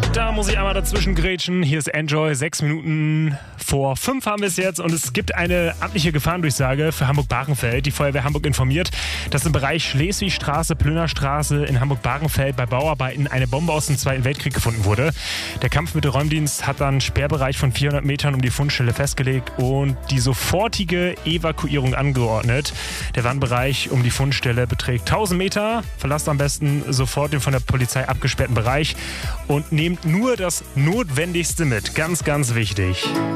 Da muss ich einmal dazwischen grätschen. Hier ist Enjoy. 6 Minuten vor 5 haben wir es jetzt. Und es gibt eine amtliche Gefahrendurchsage für Hamburg-Bahrenfeld. Die Feuerwehr Hamburg informiert, dass im Bereich Schleswigstraße, Plönerstraße in Hamburg-Bahrenfeld bei Bauarbeiten eine Bombe aus dem Zweiten Weltkrieg gefunden wurde. Der Kampfmittelräumdienst hat dann einen Sperrbereich von 400 Metern um die Fundstelle festgelegt und die sofortige Evakuierung angeordnet. Der Warnbereich um die Fundstelle beträgt 1000 Meter. Verlasst am besten sofort den von der Polizei abgesperrten Bereich und nehmt nur das Notwendigste mit. Ganz, ganz wichtig.